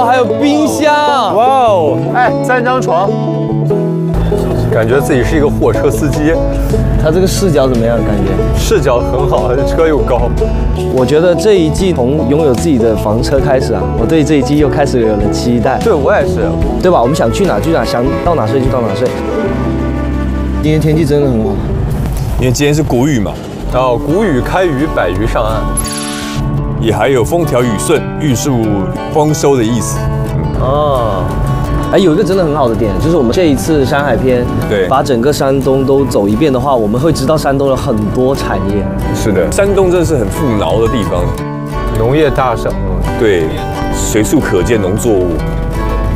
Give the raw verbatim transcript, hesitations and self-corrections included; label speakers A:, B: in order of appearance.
A: 哇，还有冰箱！
B: 哇哦，哎，三张床，感觉自己是一个货车司机。
A: 它这个视角怎么样？感觉
B: 视角很好，车又高。
A: 我觉得这一季从拥有自己的房车开始啊，我对这一季又开始有了期待。
B: 对我也是，
A: 对吧？我们想去哪去哪，想到哪睡就到哪睡。今天天气真的很好，
C: 因为今天是谷雨嘛，
B: 然后谷雨开渔，百鱼上岸，
C: 也还有风调雨顺、玉树丰收的意思。
A: 哦。哎，有一个真的很好的点，就是我们这一次山海篇，
C: 对，
A: 把整个山东都走一遍的话，我们会知道山东有很多产业。
C: 是的，山东真的是很富饶的地方，
B: 农业大省，
C: 对，随处可见农作物。